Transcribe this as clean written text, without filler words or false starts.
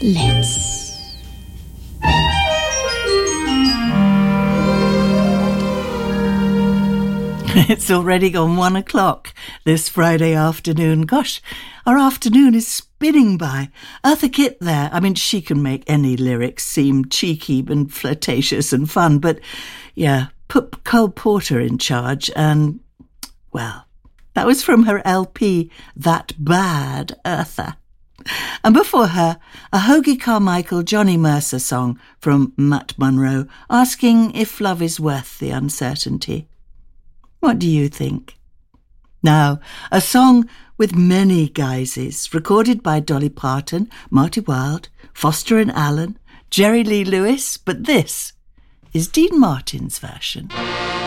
Let's. It's already gone 1 o'clock this Friday afternoon. Gosh, our afternoon is spinning by. Eartha Kitt there. I mean, she can make any lyrics seem cheeky and flirtatious and fun, but yeah, put Cole Porter in charge and, well, that was from her LP, That Bad Eartha. And before her, a Hoagie Carmichael Johnny Mercer song from Matt Monro, asking if love is worth the uncertainty. What do you think? Now, a song with many guises, recorded by Dolly Parton, Marty Wilde, Foster and Allen, Jerry Lee Lewis, but this is Dean Martin's version.